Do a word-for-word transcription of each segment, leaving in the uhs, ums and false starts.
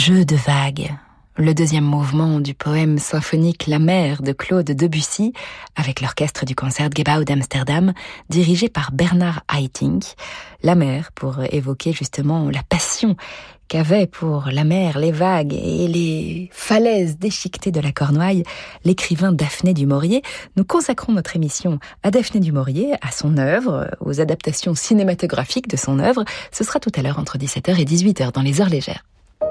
Jeu de vagues, le deuxième mouvement du poème symphonique La mer de Claude Debussy, avec l'orchestre du Concertgebouw d'Amsterdam, dirigé par Bernard Haitink. La mer, pour évoquer justement la passion qu'avait pour la mer, les vagues et les falaises déchiquetées de la Cornouaille, l'écrivain Daphné du Maurier. Nous consacrons notre émission à Daphné du Maurier, à son œuvre, aux adaptations cinématographiques de son œuvre. Ce sera tout à l'heure entre dix-sept heures et dix-huit heures dans les heures légères.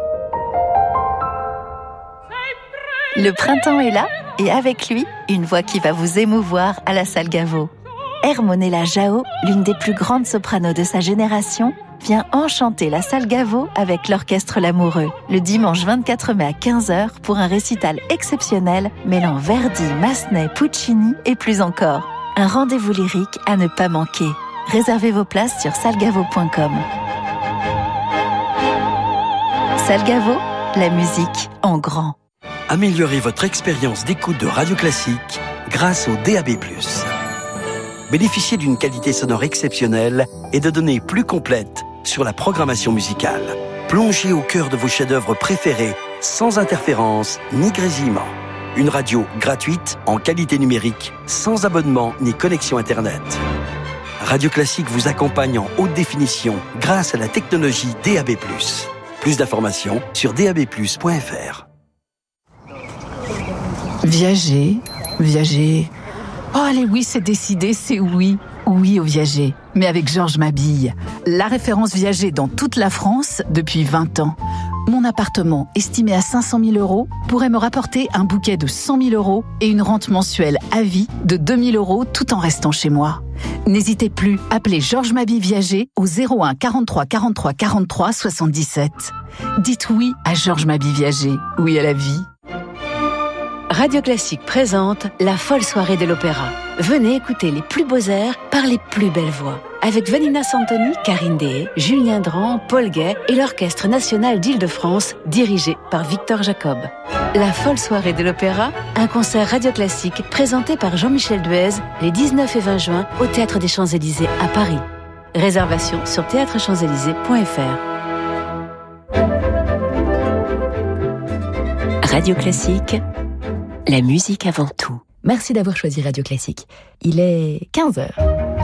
Le printemps est là, et avec lui, une voix qui va vous émouvoir à la salle Gaveau. Hermonella Jao, l'une des plus grandes sopranos de sa génération, vient enchanter la salle Gaveau avec l'Orchestre L'Amoureux, le dimanche vingt-quatre mai à quinze heures pour un récital exceptionnel mêlant Verdi, Massenet, Puccini et plus encore. Un rendez-vous lyrique à ne pas manquer. Réservez vos places sur salgavo point com. Salle Gaveau, la musique en grand. Améliorez votre expérience d'écoute de Radio Classique grâce au D A B plus. Bénéficiez d'une qualité sonore exceptionnelle et de données plus complètes sur la programmation musicale. Plongez au cœur de vos chefs-d'œuvre préférés sans interférence ni grésillement. Une radio gratuite en qualité numérique, sans abonnement ni connexion Internet. Radio Classique vous accompagne en haute définition grâce à la technologie D A B plus. Plus d'informations sur d a b plus point f r. Viager, Viager. Oh allez, oui, c'est décidé, c'est oui. Oui au Viager, mais avec Georges Mabille. La référence Viager dans toute la France depuis vingt ans. Mon appartement, estimé à cinq cent mille euros, pourrait me rapporter un bouquet de cent mille euros et une rente mensuelle à vie de deux mille euros tout en restant chez moi. N'hésitez plus, appelez Georges Mabille Viager au zéro un quarante-trois quarante-trois quarante-trois soixante-dix-sept. Dites oui à Georges Mabille Viager, oui à la vie. Radio Classique présente la folle soirée de l'opéra. Venez écouter les plus beaux airs par les plus belles voix. Avec Vanina Santoni, Karine Deshaies, Julien Dran, Paul Gay et l'Orchestre National d'Île-de-France, dirigé par Victor Jacob. La folle soirée de l'opéra, un concert Radio Classique présenté par Jean-Michel Duez les dix-neuf et vingt juin au Théâtre des Champs-Élysées à Paris. Réservation sur théâtre champs élysées point f r. Radio Classique, la musique avant tout. Merci d'avoir choisi Radio Classique. Il est quinze heures.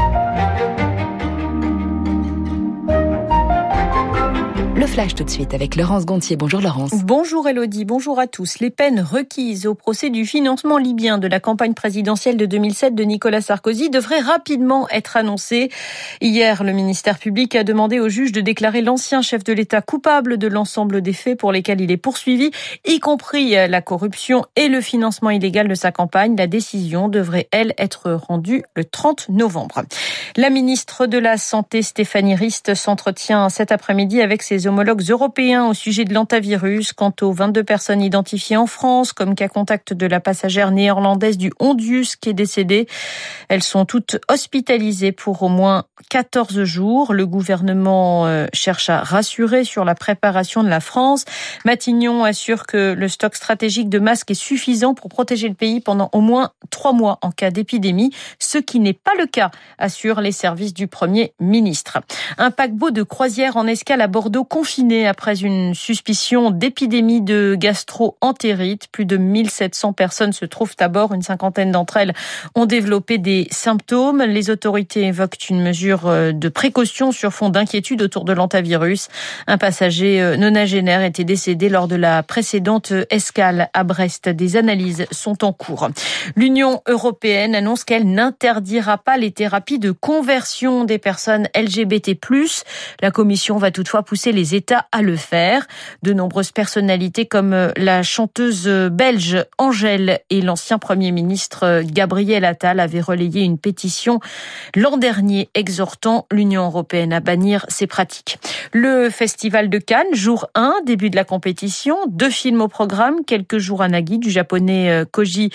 Le flash tout de suite avec Laurence Gontier. Bonjour Laurence. Bonjour Elodie, bonjour à tous. Les peines requises au procès du financement libyen de la campagne présidentielle de deux mille sept de Nicolas Sarkozy devraient rapidement être annoncées. Hier, le ministère public a demandé au juge de déclarer l'ancien chef de l'État coupable de l'ensemble des faits pour lesquels il est poursuivi, y compris la corruption et le financement illégal de sa campagne. La décision devrait, elle, être rendue le trente novembre. La ministre de la Santé, Stéphanie Rist, s'entretient cet après-midi avec ses homologues européens au sujet de l'hantavirus. Quant aux vingt-deux personnes identifiées en France comme cas contact de la passagère néerlandaise du Hondius qui est décédée, elles sont toutes hospitalisées pour au moins quatorze jours. Le gouvernement cherche à rassurer sur la préparation de la France. Matignon assure que le stock stratégique de masques est suffisant pour protéger le pays pendant au moins trois mois en cas d'épidémie, ce qui n'est pas le cas, assurent les services du Premier ministre. Un paquebot de croisière en escale à Bordeaux confiné après une suspicion d'épidémie de gastro-entérite. Plus de mille sept cents personnes se trouvent à bord. Une cinquantaine d'entre elles ont développé des symptômes. Les autorités évoquent une mesure de précaution sur fond d'inquiétude autour de l'hantavirus. Un passager nonagénaire était décédé lors de la précédente escale à Brest. Des analyses sont en cours. L'Union européenne annonce qu'elle n'interdira pas les thérapies de conversion des personnes L G B T plus. La Commission va toutefois pousser les États à le faire. De nombreuses personnalités comme la chanteuse belge Angèle et l'ancien Premier ministre Gabriel Attal avaient relayé une pétition l'an dernier exhortant l'Union européenne à bannir ces pratiques. Le Festival de Cannes, jour un, début de la compétition. Deux films au programme, Quelques jours à Nagui du japonais Koji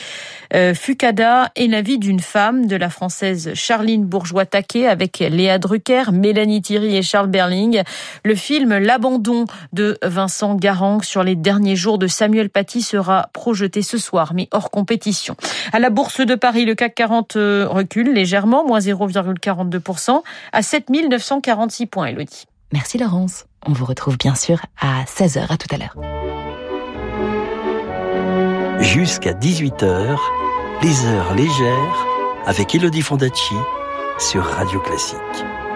Fukada et La vie d'une femme de la française Charline Bourgeois-Taquet avec Léa Drucker, Mélanie Thierry et Charles Berling. Le film L'abandon de Vincent Garang sur les derniers jours de Samuel Paty sera projeté ce soir, mais hors compétition. À la Bourse de Paris, le C A C quarante recule légèrement, moins zéro virgule quarante-deux pour cent, à sept mille neuf cent quarante-six points, Elodie. Merci Laurence. On vous retrouve bien sûr à seize heures. À tout à l'heure. Jusqu'à dix-huit heures, les heures légères avec Elodie Fondacci sur Radio Classique.